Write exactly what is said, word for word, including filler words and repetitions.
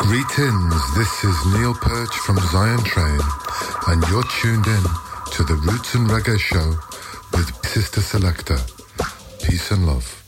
Greetings, this is Neil Perch from Zion Train, and you're tuned in to the Roots and Reggae Show with Sister Selector. Peace and love.